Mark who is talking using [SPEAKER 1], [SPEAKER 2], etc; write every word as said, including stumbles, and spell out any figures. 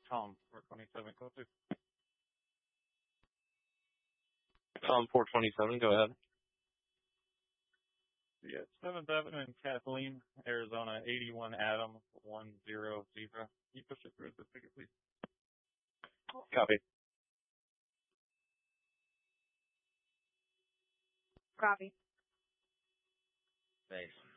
[SPEAKER 1] Tom, four twenty-seven, go through.
[SPEAKER 2] Tom, four twenty-seven, go ahead.
[SPEAKER 1] Yeah, seventh Avenue and Kathleen, Arizona, eighty-one Adam, one zero Zebra. Can you push it through the ticket, please?
[SPEAKER 2] Copy.
[SPEAKER 3] Copy.
[SPEAKER 4] Thanks.